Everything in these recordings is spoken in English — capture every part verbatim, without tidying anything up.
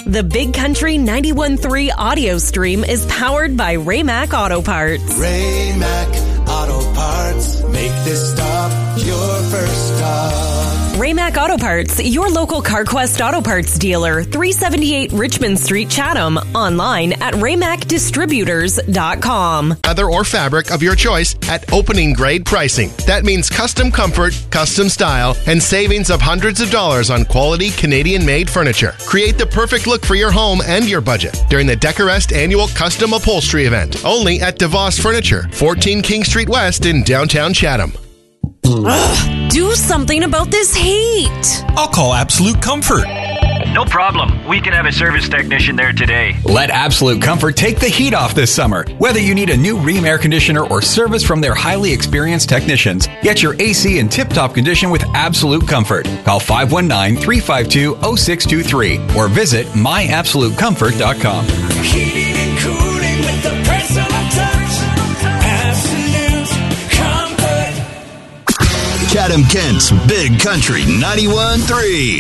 The Big Country ninety-one point three audio stream is powered by Raymac Auto Parts. Raymac Auto Parts. Make this stop your first stop. Raymac Auto Parts, your local CarQuest Auto Parts dealer, three seventy-eight Richmond Street, Chatham. Online at raymac distributors dot com. Leather or fabric of your choice at opening grade pricing. That means custom comfort, custom style, and savings of hundreds of dollars on quality Canadian-made furniture. Create the perfect look for your home and your budget during the Decorest annual custom upholstery event. Only at DeVos Furniture, fourteen King Street West in downtown Chatham. Ugh, do something about this heat. I'll call Absolute Comfort. No problem. We can have a service technician there today. Let Absolute Comfort take the heat off this summer. Whether you need a new Rheem air conditioner or service from their highly experienced technicians, get your A C in tip-top condition with Absolute Comfort. Call five one nine, three five two, zero six two three or visit my absolute comfort dot com. Heating and cooling with the personal touch. Absolute Comfort. Chatham Kent's Big Country ninety-one point three.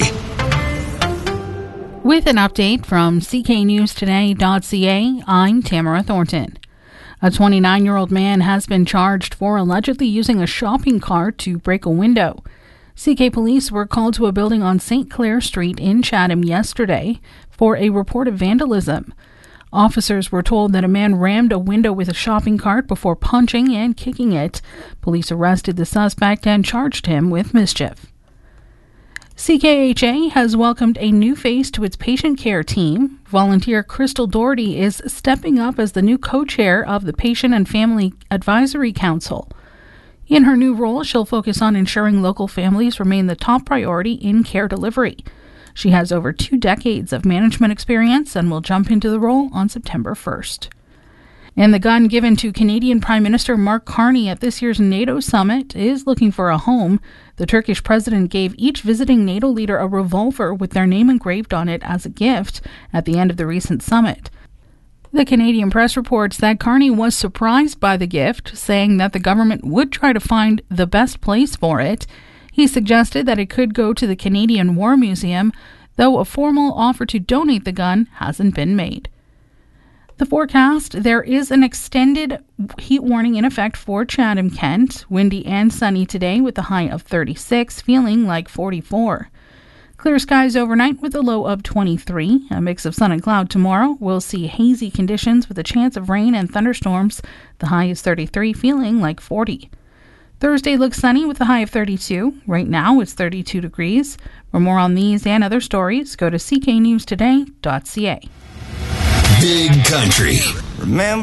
With an update from C K News Today dot C A, I'm Tamara Thornton. A twenty-nine-year-old man has been charged for allegedly using a shopping cart to break a window. C K police were called to a building on Saint Clair Street in Chatham yesterday for a report of vandalism. Officers were told that a man rammed a window with a shopping cart before punching and kicking it. Police arrested the suspect and charged him with mischief. C K H A has welcomed a new face to its patient care team. Volunteer Crystal Doherty is stepping up as the new co-chair of the Patient and Family Advisory Council. In her new role, she'll focus on ensuring local families remain the top priority in care delivery. She has over two decades of management experience and will jump into the role on September first. And the gun given to Canadian Prime Minister Mark Carney at this year's NATO summit is looking for a home. The Turkish president gave each visiting NATO leader a revolver with their name engraved on it as a gift at the end of the recent summit. The Canadian press reports that Carney was surprised by the gift, saying that the government would try to find the best place for it. He suggested that it could go to the Canadian War Museum, though a formal offer to donate the gun hasn't been made. The forecast, there is an extended heat warning in effect for Chatham, Kent. Windy and sunny today with a high of thirty-six, feeling like forty-four. Clear skies overnight with a low of twenty-three. A mix of sun and cloud tomorrow. We'll see hazy conditions with a chance of rain and thunderstorms. The high is thirty-three, feeling like forty. Thursday looks sunny with a high of thirty-two. Right now it's thirty-two degrees. For more on these and other stories, go to C K News Today dot C A. Big Country. Remember